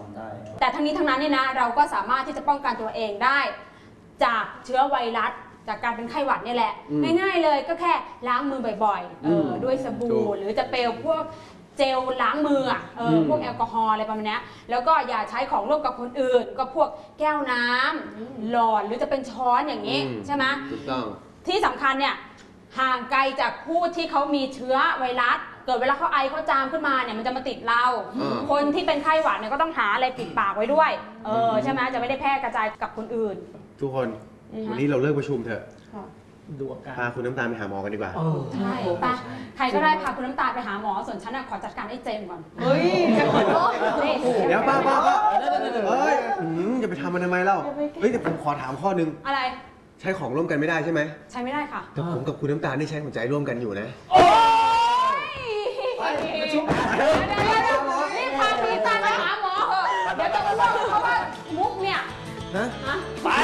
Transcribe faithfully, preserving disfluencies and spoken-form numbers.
ได้แต่ทั้งนี้ทั้งนั้นเนี่ยนะเราก็สามารถที่จะป้องกันตัวเองได้จากเชื้อไวรัสจากการเป็นไข้หวัดนี่แหละง่ายๆเลยก็แค่ล้างมือบ่อยๆเออด้วยสบู่หรือจะเปลวพวกเจลล้างมืออ่ะเออพวกแอลกอฮอล์อะไรประมาณนี้แล้วก็อย่าใช้ของร่วมกับคนอื่นก็พวกแก้วน้ำหลอดหรือจะเป็นช้อนอย่างนี้ใช่ไหมถูกต้องที่สำคัญเนี่ยห่างไกลจากผู้ที่เขามีเชื้อไวรัสเกิดเวลาเขาไอเขาจามขึ้นมาเนี่ยมันจะมาติดเราคนที่เป็นไข้หวัดเนี่ยก็ต้องหาอะไรปิดปากไว้ด้วยเออใช่ไหมจะไม่ได้แพร่กระจายกับคนอื่นทุกคนวันนี้เราเลิกประชุมเถอะดูอาการพาคุณน้ำตาลไปหาหมอกันดีกว่าใช่ไปใครก็ได้พาคุณน้ำตาลไปหาหมอส่วนฉันขอจัดการไอ้เจมก่อนเฮ้ยเดี๋ยวป้าป้าป้าเฮ้ยจะไปทำมันทำไมเล่าเฮ้ยแต่ผมขอถามข้อนึงอะไรใช้ของร่วมกันไม่ได้ใช่ไหมใช้ไม่ได้ค่ะแต่ผมกับคุณน้ำตาลนี่ใช้หัวใจร่วมกันอยู่นะโอ้ยประชุมนี่พาคุณน้ำตาลไปหาหมอเหอะเดี๋ยวจะอ้วกเพราะว่ามุกเนี่ยฮะไป